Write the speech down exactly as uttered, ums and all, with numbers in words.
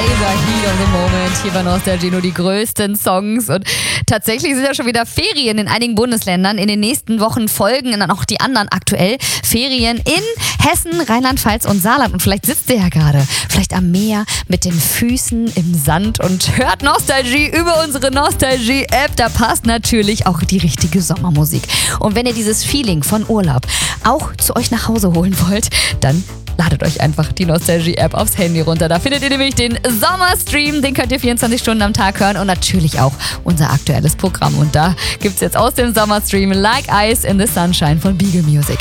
Laser, Heat of the Moment. Hier bei Nostalgie nur die größten Songs. Und tatsächlich sind ja schon wieder Ferien in einigen Bundesländern. In den nächsten Wochen folgen dann auch die anderen aktuell Ferien in Hessen, Rheinland-Pfalz und Saarland. Und vielleicht sitzt ihr ja gerade, vielleicht am Meer mit den Füßen im Sand und hört Nostalgie über unsere Nostalgie-App. Da passt natürlich auch die richtige Sommermusik. Und wenn ihr dieses Feeling von Urlaub auch zu euch nach Hause holen wollt, dann ladet euch einfach die Nostalgie-App aufs Handy runter. Da findet ihr nämlich den Sommerstream. Den könnt ihr vierundzwanzig Stunden am Tag hören und natürlich auch unser aktuelles Programm. Und da gibt's jetzt aus dem Sommerstream Like Ice in the Sunshine von Beagle Music.